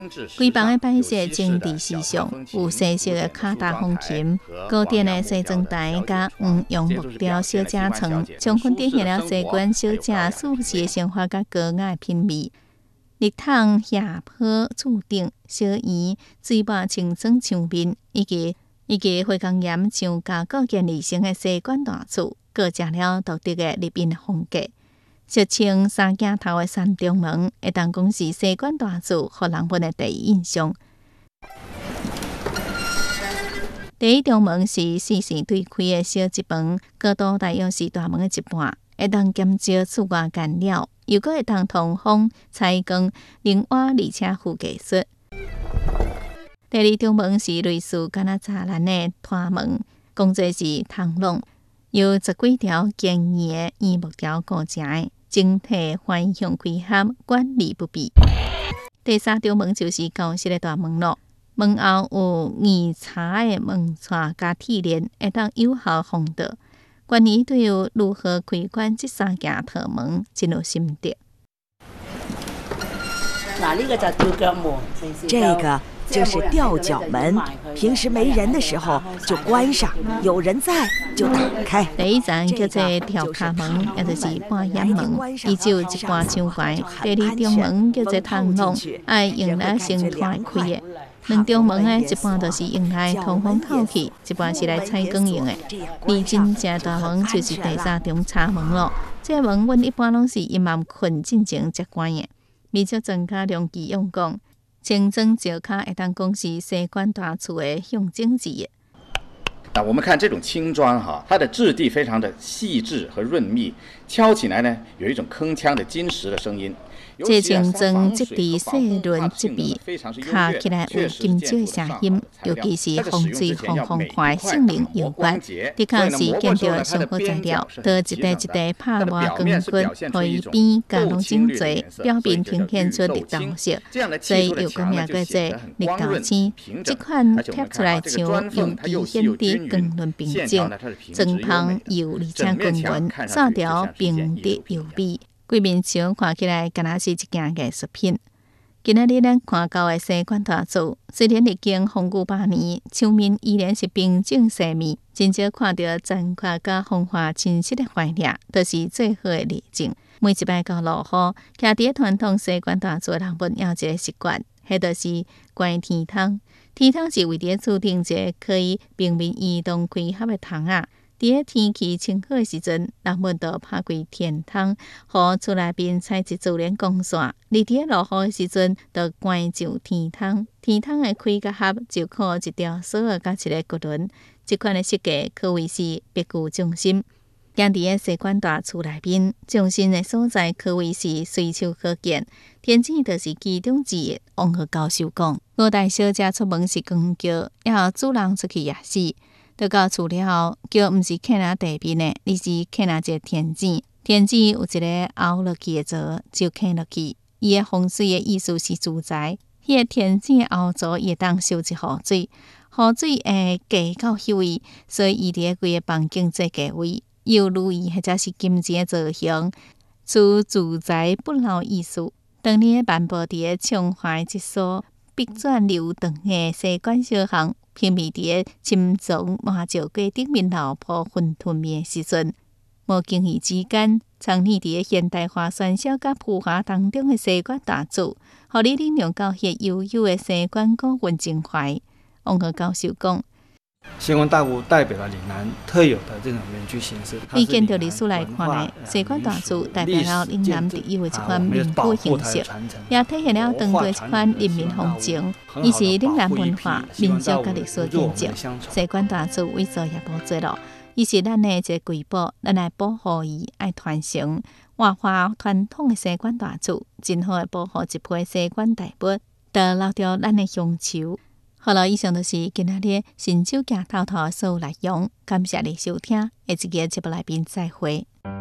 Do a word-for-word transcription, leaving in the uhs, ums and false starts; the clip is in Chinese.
规房的摆设政治思想，有西式的卡达风琴、古典的西装台，甲黄杨木雕小架床，充分展现了西关小架舒适的生活甲高雅的品味。日桶下坡柱顶小圆水坝清爽墙面，以及以及花岗岩像加构建而成的西关大厝，各加了独特的立面风格。石青三镜头的山中门，会当讲是西关大厝互人们的第一印象。第一中门是四线对开的小一门，高度大约是大门的一半，会当减少厝外干扰，又搁会当通风、采光、零瓦而且富艺术。第二中门是类似敢若栅栏的拖门，工作是通拢，由十几条坚硬的圆木条构成的。整体方向开合，管理不弊。第三中门就是高式的大门咯，门后有二叉的门串加铁链，会当有效防盗。关于对于如何开关这三件套门，真有心得。 嗱，呢個就吊腳門。 這個就是吊腳門，平時沒人的時候就關上，有人在就打開。 第一站叫做吊卡門，也就是半掩門，伊只有一半窗怪。第二中門叫做通龍，愛用來生團開的。兩中門呢，一半都是用來通風透氣，一半是來採光用的。而真正大門就是第三中插門咯。這個門阮一般攏是陰暗困進前才關的，而且增加量機用功。清真石卡会当讲是西关大厝的象征之一。 那我们看这种青砖哈，它的质地非常的细致和润密，敲起来呢有一种铿锵的金石的声音。 这清真质地细润质地，敲起来有金蕉的声音，尤其是风水风风块性能有关。的确是见到上好材料，都一块一块拍磨光骨，可以边加拢真侪，表面呈现出绿豆色，所以又个名叫做绿豆青。这款贴出来像用皮显得光润平整，装潢油而且均匀，线条平直优美。规面墙看起来敢若是一件艺术品。今仔日咱看到的西关大厝，虽然已经风古百年，墙面依然是平整细密，真少看到残缺甲风化侵蚀的怀念，都是最好的例证。每一摆到落雨，徛伫传统西关大厝的人们有一个习惯，迄就是关天窗。天窗是为伫厝顶一个可以平面移动开合的窗仔。伫个天气清好的时阵，人们就拍开天窗，互厝内面采一自然光线；而伫个落雨的时阵，就关上天窗。天窗的开甲合就靠一条锁仔甲一个骨轮。这款的设计可谓是别具匠心。行伫个西关大厝内面，匠心的所在可谓是随处可见。天井就是其中之一。王和教授讲，五代小姐出门是光叫，要主人出去夜市。到到厝了后，叫毋是客人地面的，而是客人一个天井。天井有一个凹落去的座，就刻落去。伊个风水的意思是自在。迄、那个天井凹座会当收一雨水，雨水会加到迄位，所以伊伫个规个房间做价位，有如意或者是金钱的造型，出自在不老意思。当年漫步伫个畅怀一所笔转流长的西关小巷。偏僻伫个深藏麻石街顶面楼铺混沌面的时阵，无经意之间，藏匿伫个现代化喧嚣甲浮华当中的西关大厝，互你领略到迄悠悠的西关古韵情怀。王和教授讲， 西关大屋代表了岭南特有的这种民居形式。 以建筑历史来看呢，西关大厝代表了岭南特有的一款民居形式，也体现了当地一款人民风情。伊是岭南文化、民俗甲历史建筑。西关大厝为数也无多咯，伊是咱的一个瑰宝，咱来保护伊，爱传承。活化传统的西关大厝，真好的保护一批西关大物，得留着咱的乡愁。好了，以上就是今仔日新手行透透的所有内容，感谢你收听，下一个节目来宾再会。